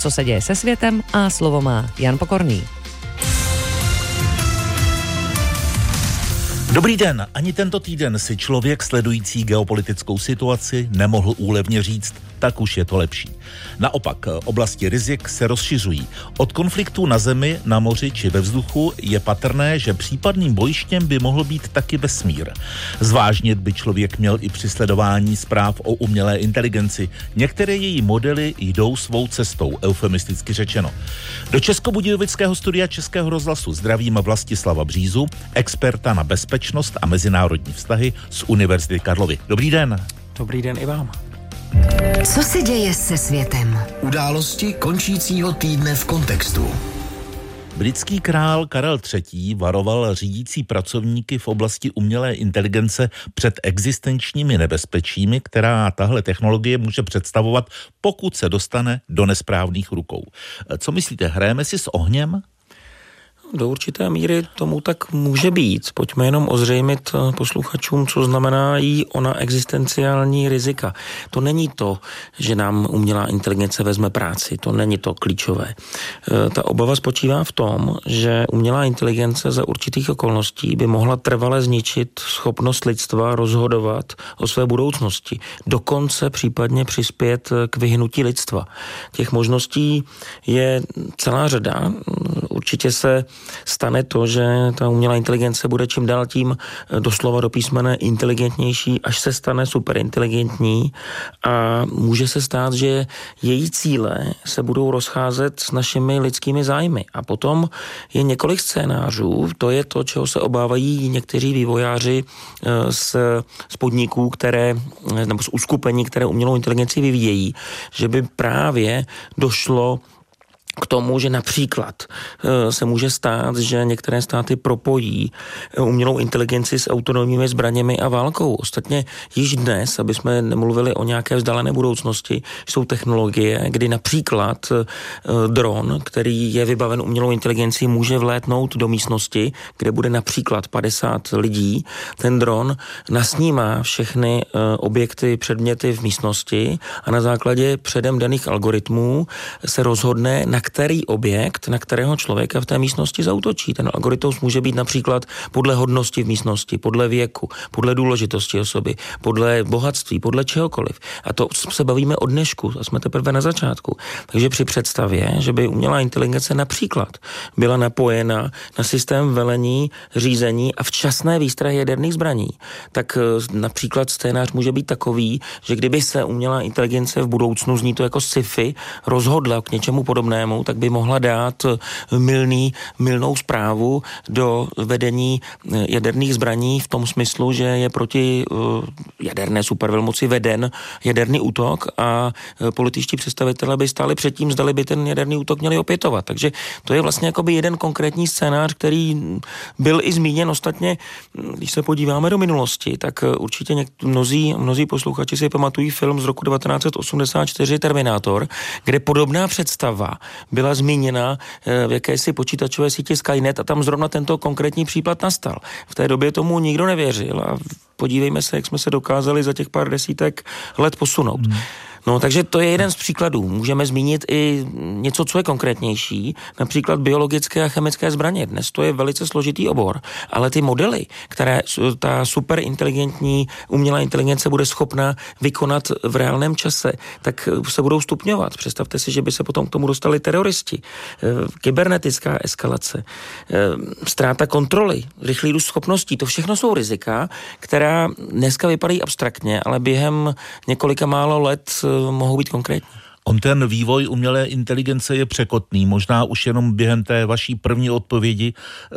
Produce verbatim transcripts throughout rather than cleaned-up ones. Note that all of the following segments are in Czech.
Co se děje se světem a slovo má Jan Pokorný. Dobrý den, ani tento týden si člověk sledující geopolitickou situaci nemohl úlevně říct, tak už je to lepší. Naopak, oblasti rizik se rozšiřují. Od konfliktů na zemi, na moři či ve vzduchu je patrné, že případným bojištěm by mohl být taky vesmír. Zvážnit by člověk měl i při sledování zpráv o umělé inteligenci. Některé její modely jdou svou cestou, eufemisticky řečeno. Do Českobudějovického studia Českého rozhlasu zdravím Vlastislava Břízu, experta na bezpečnost a mezinárodní vztahy z Univerzity Karlovy. Dobrý den. Dobrý den i vám. Co se děje se světem? Události končícího týdne v kontextu. Britský král Karel třetí. varoval řídící pracovníky v oblasti umělé inteligence před existenčními nebezpečími, která tahle technologie může představovat, pokud se dostane do nesprávných rukou. Co myslíte, hrajeme si s ohněm? Do určité míry tomu tak může být. Pojďme jenom ozřejmit posluchačům, co znamená jí ona existenciální rizika. To není to, že nám umělá inteligence vezme práci. To není to klíčové. Ta obava spočívá v tom, že umělá inteligence za určitých okolností by mohla trvale zničit schopnost lidstva rozhodovat o své budoucnosti. Dokonce případně přispět k vyhnutí lidstva. Těch možností je celá řada. Určitě se stane to, že ta umělá inteligence bude čím dál tím doslova do písmene inteligentnější, až se stane superinteligentní a může se stát, že její cíle se budou rozcházet s našimi lidskými zájmy. A potom je několik scénářů, to je to, čeho se obávají někteří vývojáři z, z podniků, které, nebo z uskupení, které umělou inteligenci vyvíjejí, že by právě došlo k tomu, že například se může stát, že některé státy propojí umělou inteligenci s autonomními zbraněmi a válkou. Ostatně již dnes, aby jsme nemluvili o nějaké vzdálené budoucnosti, jsou technologie, kdy například dron, který je vybaven umělou inteligencí, může vlétnout do místnosti, kde bude například padesát lidí. Ten dron nasnímá všechny objekty, předměty v místnosti a na základě předem daných algoritmů se rozhodne, na který objekt, na kterého člověka v té místnosti zaútočí. Ten algoritmus může být například podle hodnosti v místnosti, podle věku, podle důležitosti osoby, podle bohatství, podle čehokoliv. A to se bavíme o dnešku, a jsme teprve na začátku. Takže při představě, že by umělá inteligence například byla napojena na systém velení, řízení a včasné výstrahy jaderných zbraní, tak například scénář může být takový, že kdyby se umělá inteligence v budoucnu, zní to jako sci-fi, rozhodla k něčemu podobnému, tak by mohla dát mylný, mylnou zprávu do vedení jaderných zbraní v tom smyslu, že je proti uh, jaderné supervelmoci veden jaderný útok a uh, političtí představitelé by stáli před tím, zdali by ten jaderný útok měli opětovat. Takže to je vlastně jakoby jeden konkrétní scénář, který byl i zmíněn. Ostatně, když se podíváme do minulosti, tak určitě něk- mnozí, mnozí posluchači si pamatují film z roku devatenáct set osmdesát čtyři Terminátor, kde podobná představa byla zmíněna v jakési počítačové síti Skynet a tam zrovna tento konkrétní případ nastal. V té době tomu nikdo nevěřil a podívejme se, jak jsme se dokázali za těch pár desítek let posunout. Hmm. No, takže to je jeden z příkladů. Můžeme zmínit i něco, co je konkrétnější, například biologické a chemické zbraně. Dnes to je velice složitý obor, ale ty modely, které ta superinteligentní umělá inteligence bude schopna vykonat v reálném čase, tak se budou stupňovat. Představte si, že by se potom k tomu dostali teroristi. Kybernetická eskalace, ztráta kontroly, rychlý růst schopností, to všechno jsou rizika, která dneska vypadají abstraktně, ale během několika málo let mohou být konkrétní. On ten vývoj umělé inteligence je překotný. Možná už jenom během té vaší první odpovědi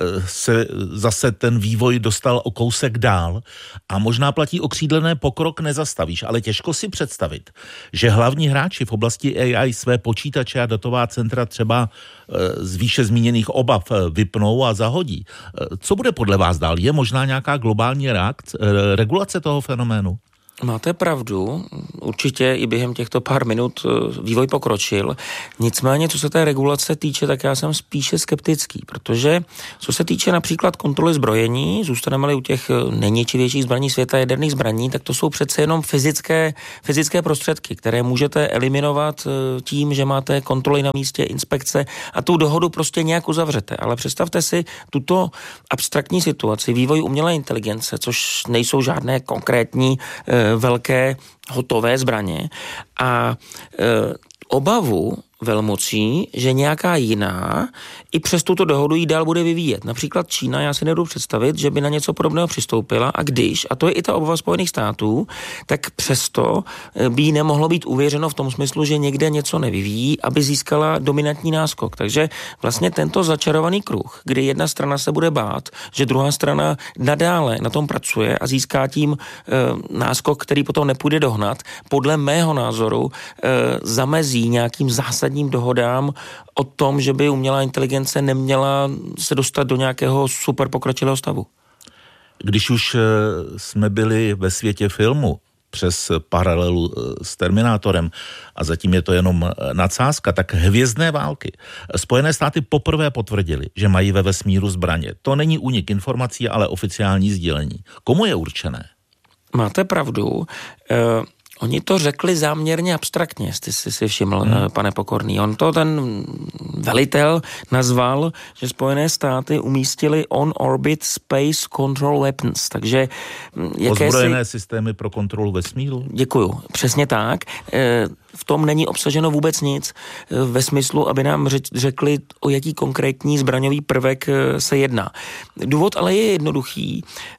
se zase ten vývoj dostal o kousek dál a možná platí okřídlené pokrok nezastavíš, ale těžko si představit, že hlavní hráči v oblasti A I své počítače a datová centra třeba z výše zmíněných obav vypnou a zahodí. Co bude podle vás dál? Je možná nějaká globální reakce, regulace toho fenoménu? Máte pravdu, určitě i během těchto pár minut vývoj pokročil. Nicméně, co se té regulace týče, tak já jsem spíše skeptický, protože co se týče například kontroly zbrojení, zůstaneme-li u těch nejničivějších zbraní světa, jaderných zbraní, tak to jsou přece jenom fyzické, fyzické prostředky, které můžete eliminovat tím, že máte kontroly na místě, inspekce a tu dohodu prostě nějak uzavřete. Ale představte si tuto abstraktní situaci, vývoj umělé inteligence, což nejsou žádné konkrétní velké hotové zbraně a e, obavu velmocí, že nějaká jiná i přes tuto dohodu jí dál bude vyvíjet. Například Čína, já si nedovedu představit, že by na něco podobného přistoupila a když, a to je i ta obava Spojených států, tak přesto by jí nemohlo být uvěřeno v tom smyslu, že někde něco nevyvíjí, aby získala dominantní náskok. Takže vlastně tento začarovaný kruh, kdy jedna strana se bude bát, že druhá strana nadále na tom pracuje a získá tím e, náskok, který potom nepůjde dohnat, podle mého názoru e, zamezí nějakým zásadním dohodám o tom, že by umělá inteligence neměla se dostat do nějakého super pokročilého stavu. Když už jsme byli ve světě filmu přes paralelu s Terminátorem a zatím je to jenom nadsázka, tak Hvězdné války. Spojené státy poprvé potvrdili, že mají ve vesmíru zbraně. To není únik informací, ale oficiální sdělení. Komu je určené? Máte pravdu. E- Oni to řekli záměrně abstraktně, jestli jsi si všiml, hmm. pane Pokorný. On to ten velitel nazval, že Spojené státy umístili on-orbit space control weapons, takže jakési... Ozbrojené systémy pro kontrolu vesmíru? Děkuju, přesně tak. V tom není obsaženo vůbec nic ve smyslu, aby nám řekli, o jaký konkrétní zbraňový prvek se jedná. Důvod ale je jednoduchý.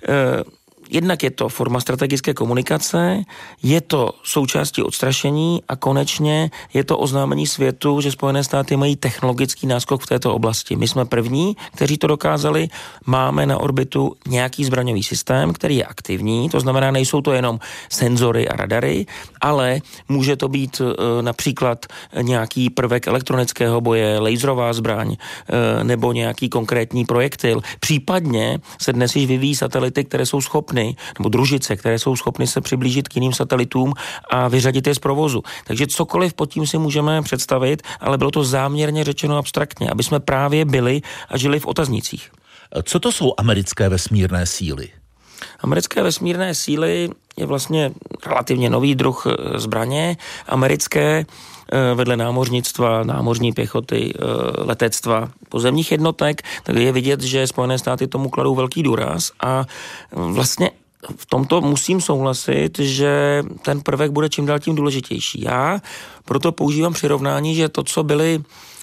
Jednak je to forma strategické komunikace, je to součástí odstrašení a konečně je to oznámení světu, že Spojené státy mají technologický náskok v této oblasti. My jsme první, kteří to dokázali, máme na orbitu nějaký zbraňový systém, který je aktivní, to znamená, nejsou to jenom senzory a radary, ale může to být e, například nějaký prvek elektronického boje, laserová zbraň e, nebo nějaký konkrétní projektil. Případně se dnes již vyvíjí satelity, které jsou schopny nebo družice, které jsou schopny se přiblížit k jiným satelitům a vyřadit je z provozu. Takže cokoliv pod tím si můžeme představit, ale bylo to záměrně řečeno abstraktně, aby jsme právě byli a žili v otaznicích. Co to jsou americké vesmírné síly? Americké vesmírné síly je vlastně relativně nový druh zbraně. Americké vedle námořnictva, námořní pěchoty, letectva, pozemních jednotek, tak je vidět, že Spojené státy tomu kladou velký důraz a vlastně v tomto musím souhlasit, že ten prvek bude čím dál tím důležitější. Já proto používám přirovnání, že to, co byly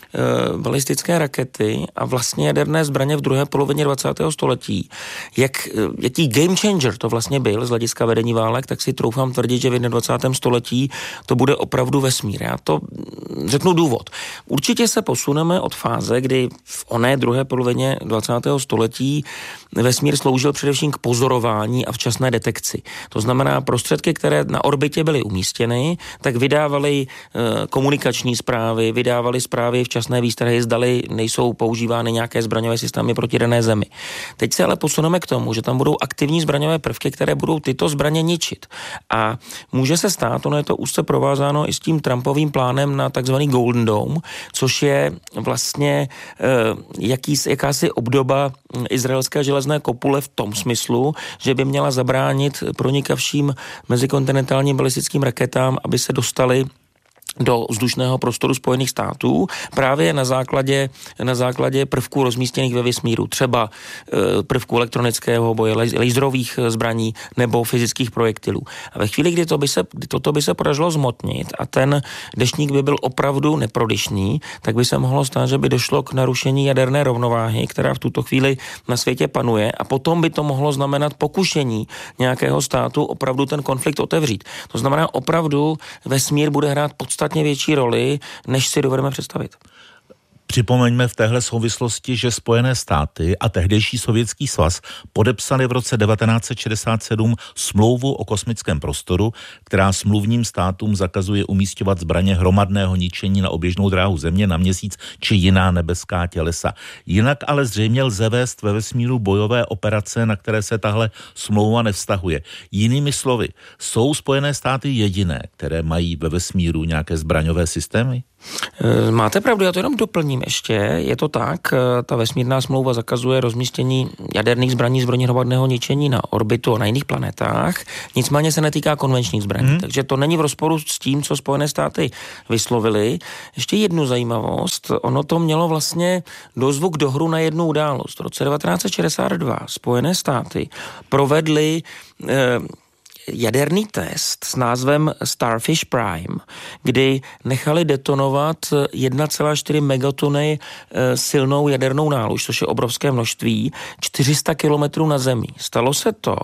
balistické rakety a vlastně jaderné zbraně v druhé polovině dvacátého století. Jak, jaký game changer to vlastně byl z hlediska vedení válek, tak si troufám tvrdit, že v dvacátém prvním století to bude opravdu vesmír. Já to řeknu důvod. Určitě se posuneme od fáze, kdy v oné druhé polovině dvacátého století vesmír sloužil především k pozorování a včasné detekci. To znamená, prostředky, které na orbitě byly umístěny, tak vydávaly e, komunikační zprávy, vydávaly zprávy včasné výstrahy, zdali nejsou používány nějaké zbraňové systémy proti dané zemi. Teď se ale posuneme k tomu, že tam budou aktivní zbraňové prvky, které budou tyto zbraně ničit. A může se stát, ono je to úzce provázáno i s tím Trumpovým plánem na takzvaný Golden Dome, což je vlastně e, jaký, jakási obdoba izraelské železné kopule v tom smyslu, že by měla zabránit pronikavším mezikontinentálním balistickým raketám, aby se dostali do vzdušného prostoru Spojených států právě na základě, na základě prvků rozmístěných ve vesmíru, třeba e, prvků elektronického boje, laserových zbraní nebo fyzických projektilů. A ve chvíli, kdy, to by se, kdy toto by se podařilo zmotnit a ten deštník by byl opravdu neprodyšný, tak by se mohlo stát, že by došlo k narušení jaderné rovnováhy, která v tuto chvíli na světě panuje, a potom by to mohlo znamenat pokušení nějakého státu opravdu ten konflikt otevřít. To znamená, opravdu vesmír bude hrát podstatně větší roli, než si dovedeme představit. Připomeňme v téhle souvislosti, že Spojené státy a tehdejší Sovětský svaz podepsali v roce devatenáct set šedesát sedm smlouvu o kosmickém prostoru, která smluvním státům zakazuje umísťovat zbraně hromadného ničení na oběžnou dráhu Země, na Měsíc či jiná nebeská tělesa. Jinak ale zřejmě lze vést ve vesmíru bojové operace, na které se tahle smlouva nevztahuje. Jinými slovy, jsou Spojené státy jediné, které mají ve vesmíru nějaké zbraňové systémy? Máte pravdu, já to jenom doplním ještě. Je to tak, ta vesmírná smlouva zakazuje rozmístění jaderných zbraní zbraní hromadného ničení na orbitu a na jiných planetách, nicméně se netýká konvenčních zbraní. Hmm. Takže to není v rozporu s tím, co Spojené státy vyslovili. Ještě jednu zajímavost, ono to mělo vlastně dozvuk do hru na jednu událost. V roce devatenáct set šedesát dva Spojené státy provedly eh, jaderný test s názvem Starfish Prime, kdy nechali detonovat jedna celá čtyři megatony silnou jadernou nálož, což je obrovské množství, čtyři sta kilometrů na Zemi. Stalo se to,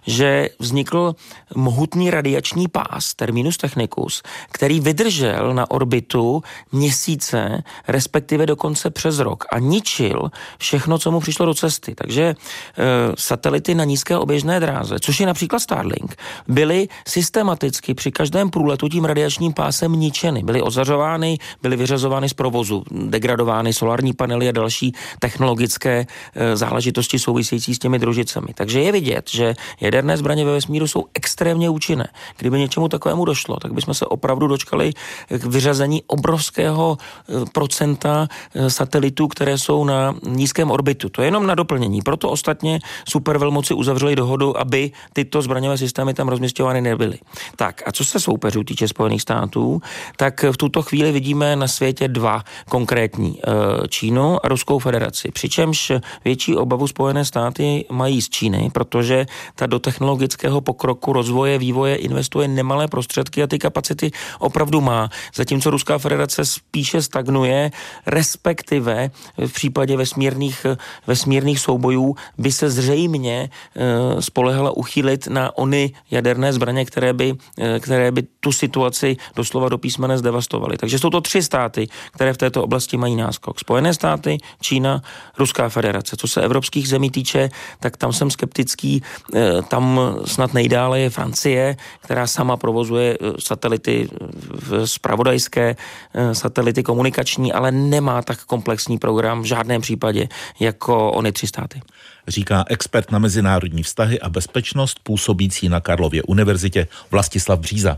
že vznikl mohutný radiační pás, terminus technicus, který vydržel na orbitu měsíce, respektive dokonce přes rok a ničil všechno, co mu přišlo do cesty. Takže e, satelity na nízké oběžné dráze, což je například Starlink, byly systematicky při každém průletu tím radiačním pásem ničeny. Byly ozařovány, byly vyřazovány z provozu, degradovány solární panely a další technologické e, záležitosti související s těmi družicemi. Takže je vidět, že jaderné zbraně ve vesmíru jsou extrémně účinné. Kdyby něčemu takovému došlo, tak bychom se opravdu dočkali k vyřazení obrovského e, procenta e, satelitů, které jsou na nízkém orbitu. To je jenom na doplnění. Proto ostatně supervelmoci uzavřeli dohodu, aby tyto zbraňové systémy tam rozměstňovány nebyly. Tak a co se soupeřů týče Spojených států, tak v tuto chvíli vidíme na světě dva konkrétní. Čínu a Ruskou federaci. Přičemž větší obavu Spojené státy mají z Číny, protože ta do technologického pokroku, rozvoje, vývoje investuje nemalé prostředky a ty kapacity opravdu má. Zatímco Ruská federace spíše stagnuje, respektive v případě vesmírných, vesmírných soubojů by se zřejmě e, spolehala uchýlit na ony jaderné zbraně, které by, které by tu situaci doslova do písmene zdevastovaly. Takže jsou to tři státy, které v této oblasti mají náskok. Spojené státy, Čína, Ruská federace. Co se evropských zemí týče, tak tam jsem skeptický. Tam snad nejdále je Francie, která sama provozuje satelity zpravodajské, satelity komunikační, ale nemá tak komplexní program v žádném případě jako ony tři státy. Říká expert na mezinárodní vztahy a bezpečnost působící na Karlově univerzitě Vlastislav Bříza.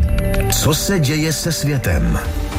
Co se děje se světem?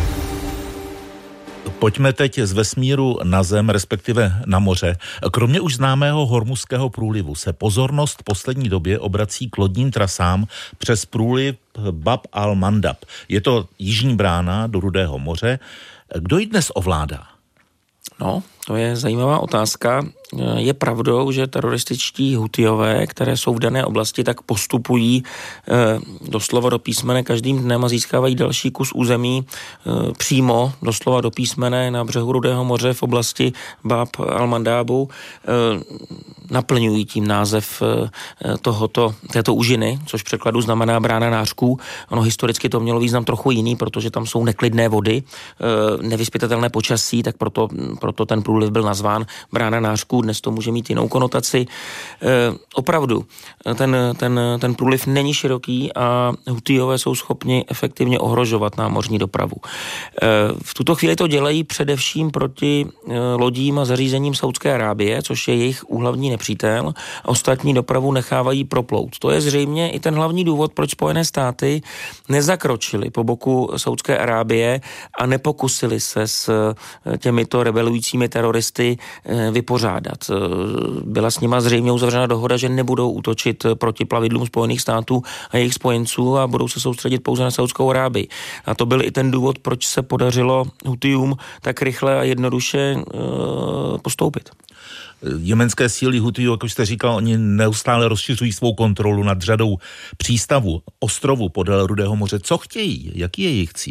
Pojďme teď z vesmíru na Zem, respektive na moře. Kromě už známého Hormuzského průlivu se pozornost v poslední době obrací k lodním trasám přes průliv Bab al-Mandab. Je to jižní brána do Rudého moře. Kdo ji dnes ovládá? No, to je zajímavá otázka. Je pravdou, že terorističtí Hutijové, které jsou v dané oblasti, tak postupují e, doslova do písmene každým dnem a získávají další kus území e, přímo doslova do písmene na břehu Rudého moře v oblasti Bab al-Mandabu. E, naplňují tím název e, tohoto, této úžiny, což v překladu znamená brána nářků. Ono historicky to mělo význam trochu jiný, protože tam jsou neklidné vody, e, nevyzpytatelné počasí, tak proto, proto ten průliv byl nazván brána nářků. Dnes to může mít jinou konotaci. E, opravdu, ten, ten, ten průliv není široký a Hutijové jsou schopni efektivně ohrožovat námořní dopravu. E, v tuto chvíli to dělají především proti e, lodím a zařízením Saudské Arábie, což je jejich úhlavní nepřítel. Ostatní dopravu nechávají proplout. To je zřejmě i ten hlavní důvod, proč Spojené státy nezakročily po boku Saudské Arábie a nepokusili se s těmito rebelujícími teroristy e, vypořádat. Byla s nima zřejmě uzavřena dohoda, že nebudou útočit proti plavidlům Spojených států a jejich spojenců a budou se soustředit pouze na Saudskou Arábii. A to byl i ten důvod, proč se podařilo Hutijům tak rychle a jednoduše uh, postoupit. Jemenské síly Hutijů, jak už jste říkal, oni neustále rozšiřují svou kontrolu nad řadou přístavů, ostrovů podél Rudého moře. Co chtějí? Jaký je jejich cíl?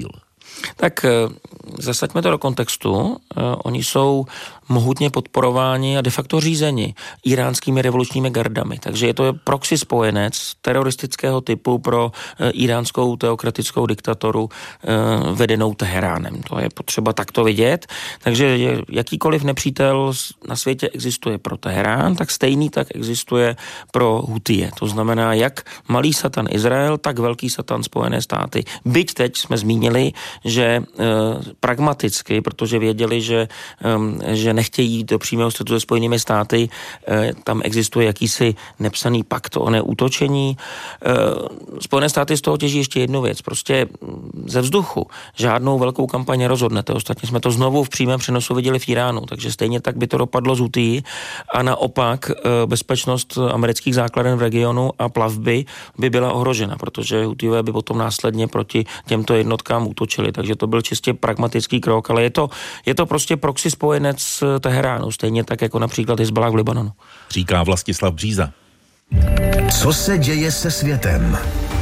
Tak zasaďme to do kontextu. Oni jsou mohutně podporováni a de facto řízeni iránskými revolučními gardami. Takže je to proxy spojenec teroristického typu pro iránskou teokratickou diktaturu vedenou Teheránem. To je potřeba takto vidět. Takže jakýkoliv nepřítel na světě existuje pro Teherán, tak stejný tak existuje pro Hutije. To znamená, jak malý satan Izrael, tak velký satan Spojené státy. Byť teď jsme zmínili, že e, pragmaticky, protože věděli, že, e, že nechtějí jít do přímého střetu se Spojenými státy, e, tam existuje jakýsi nepsaný pakt o neútočení. E, Spojené státy z toho těží ještě jednu věc. Prostě ze vzduchu žádnou velkou kampaň nerozhodnete. Ostatně jsme to znovu v přímém přenosu viděli v Iránu, takže stejně tak by to dopadlo z Hutí a naopak e, bezpečnost amerických základen v regionu a plavby by byla ohrožena, protože Hutijové by potom následně proti těmto jednotkám útočili. Takže to byl čistě pragmatický krok, ale je to, je to prostě proxy spojenec Teheránu, stejně tak jako například Hizballah v Libanonu. Říká Vlastislav Bříza. Co se děje se světem?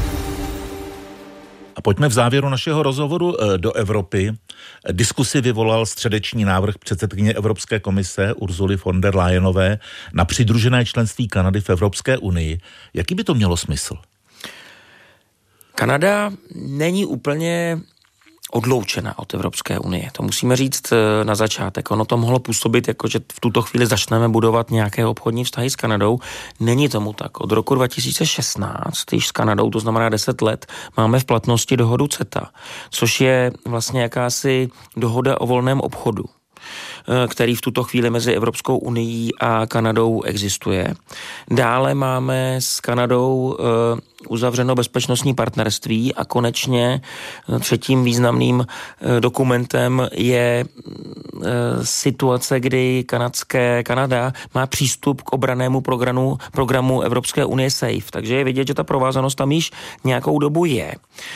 A pojďme v závěru našeho rozhovoru do Evropy. Diskusi vyvolal středeční návrh předsedkyně Evropské komise Ursuly von der Leyenové na přidružené členství Kanady v Evropské unii. Jaký by to mělo smysl? Kanada není úplně odloučena od Evropské unie. To musíme říct na začátek. Ono to mohlo působit, jako že v tuto chvíli začneme budovat nějaké obchodní vztahy s Kanadou. Není tomu tak. Od roku dva tisíce šestnáct, již s Kanadou, to znamená deset let, máme v platnosti dohodu CETA, což je vlastně jakási dohoda o volném obchodu, který v tuto chvíli mezi Evropskou unií a Kanadou existuje. Dále máme s Kanadou uzavřeno bezpečnostní partnerství a konečně třetím významným dokumentem je situace, kdy kanadské, Kanada má přístup k obrannému programu, programu Evropské unie SAFE. Takže je vidět, že ta provázanost tam již nějakou dobu je.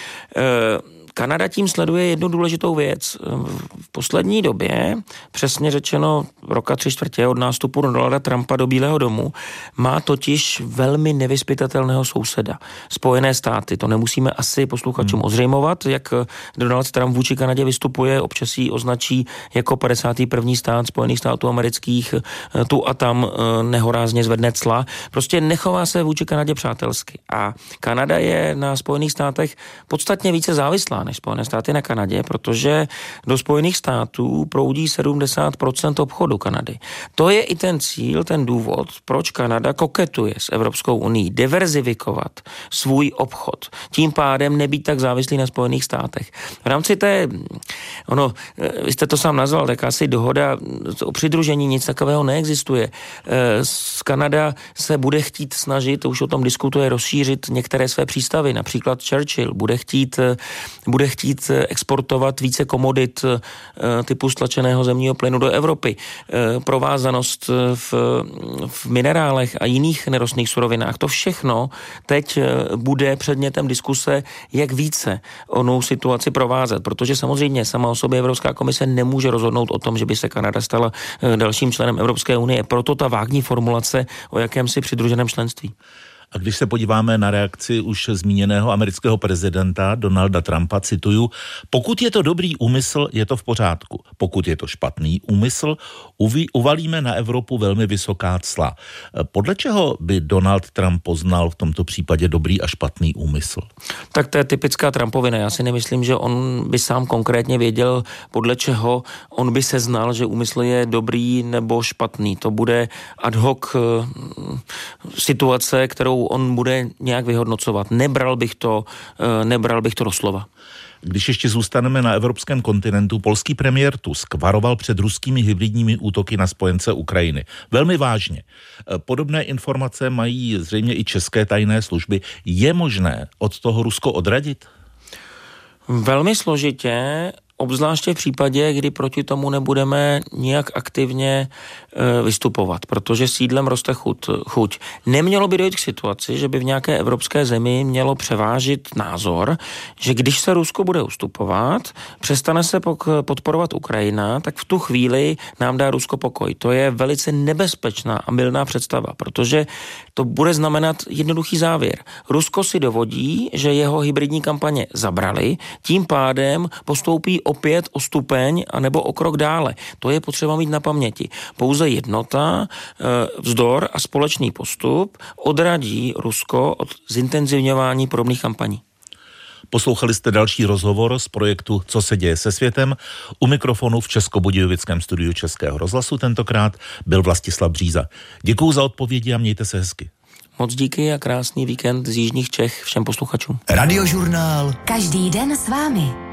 Kanada tím sleduje jednu důležitou věc. V poslední době, přesně řečeno roka tři čtvrtě od nástupu Donalda Trumpa do Bílého domu, má totiž velmi nevyzpytatelného souseda. Spojené státy. To nemusíme asi posluchačům hmm. ozřejmovat, jak Donald Trump vůči Kanadě vystupuje, občas ji označí jako padesátý první stát Spojených států amerických, tu a tam nehorázně zvedne cla. Prostě nechová se vůči Kanadě přátelsky. A Kanada je na Spojených státech podstatně více závislá než Spojené státy na Kanadě, protože do Spojených států proudí sedmdesát procent obchodu Kanady. To je i ten cíl, ten důvod, proč Kanada koketuje s Evropskou unií, diverzifikovat svůj obchod. Tím pádem nebýt tak závislý na Spojených státech. V rámci té, ono, vy jste to sám nazval, jakási dohoda o přidružení, nic takového neexistuje. Kanada se bude chtít snažit, už o tom diskutuje, rozšířit některé své přístavy, například Churchill bude chtít bude chtít exportovat více komodit typu stlačeného zemního plynu do Evropy. Provázanost v, v minerálech a jiných nerostných surovinách. To všechno teď bude předmětem diskuse, jak více onou situaci provázet, protože samozřejmě sama o sobě Evropská komise nemůže rozhodnout o tom, že by se Kanada stala dalším členem Evropské unie. Proto ta vágní formulace o jakémsi přidruženém členství. A když se podíváme na reakci už zmíněného amerického prezidenta Donalda Trumpa, cituju, pokud je to dobrý úmysl, je to v pořádku. Pokud je to špatný úmysl, uví, uvalíme na Evropu velmi vysoká cla. Podle čeho by Donald Trump poznal v tomto případě dobrý a špatný úmysl? Tak to je typická Trumpovina. Já si nemyslím, že on by sám konkrétně věděl, podle čeho on by se znal, že úmysl je dobrý nebo špatný. To bude ad hoc situace, kterou on bude nějak vyhodnocovat. Nebral bych to, nebral bych to doslova. Když ještě zůstaneme na evropském kontinentu, polský premiér Tusk varoval před ruskými hybridními útoky na spojence Ukrajiny. Velmi vážně. Podobné informace mají zřejmě i české tajné služby. Je možné od toho Rusko odradit? Velmi složitě obzvláště v případě, kdy proti tomu nebudeme nijak aktivně e, vystupovat, protože sídlem roste chuť, chuť. Nemělo by dojít k situaci, že by v nějaké evropské zemi mělo převážit názor, že když se Rusko bude ustupovat, přestane se podporovat Ukrajina, tak v tu chvíli nám dá Rusko pokoj. To je velice nebezpečná a mylná představa, protože to bude znamenat jednoduchý závěr. Rusko si dovodí, že jeho hybridní kampaně zabrali, tím pádem postoupí opět o stupeň anebo o krok dále. To je potřeba mít na paměti. Pouze jednota, vzdor a společný postup odradí Rusko od zintenzivňování podobných kampaní. Poslouchali jste další rozhovor z projektu Co se děje se světem. U mikrofonu v Českobudějovickém studiu Českého rozhlasu tentokrát byl Vlastislav Bříza. Děkuju za odpovědi a mějte se hezky. Moc díky a krásný víkend z jižních Čech všem posluchačům. Radiožurnál. Každý den s vámi.